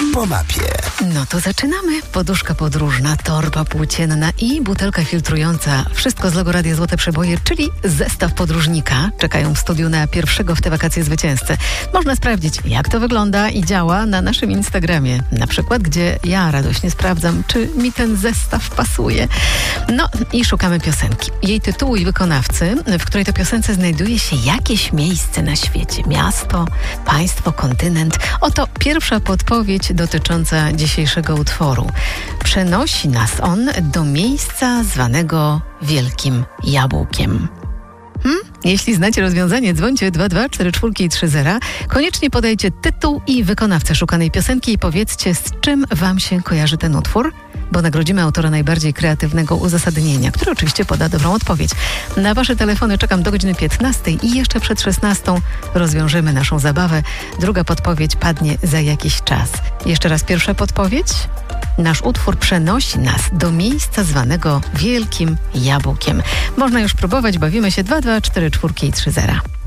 po mapie. No to zaczynamy. Poduszka podróżna, torba płócienna i butelka filtrująca. Wszystko z logo Radia Złote Przeboje, czyli zestaw podróżnika. Czekają w studiu na pierwszego w te wakacje zwycięzcę. Można sprawdzić, jak to wygląda i działa na naszym Instagramie. Na przykład, gdzie ja radośnie sprawdzam, czy mi ten zestaw pasuje. No i szukamy piosenki. Jej tytułu i wykonawcy, w której to piosence znajduje się jakieś miejsce na świecie. Miasto, państwo, kontynent. Oto pierwsza podpowiedź dotycząca dzisiejszego utworu. Przenosi nas on do miejsca zwanego Wielkim Jabłkiem. Jeśli znacie rozwiązanie, dzwońcie 224430. Koniecznie podajcie tytuł i wykonawcę szukanej piosenki i powiedzcie, z czym wam się kojarzy ten utwór, bo nagrodzimy autora najbardziej kreatywnego uzasadnienia, który oczywiście poda dobrą odpowiedź. Na wasze telefony czekam do godziny 15 i jeszcze przed 16 rozwiążemy naszą zabawę. Druga podpowiedź padnie za jakiś czas. Jeszcze raz pierwsza podpowiedź. Nasz utwór przenosi nas do miejsca zwanego Wielkim Jabłkiem. Można już próbować, bawimy się 224430.